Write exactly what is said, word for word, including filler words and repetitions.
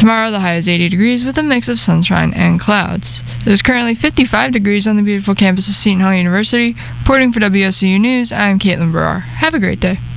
Tomorrow the high is eighty degrees with a mix of sunshine and clouds. It is currently fifty-five degrees on the beautiful campus of Seton Hall University. Reporting for W S U News, I am Caitlin Barrar. Have a great day.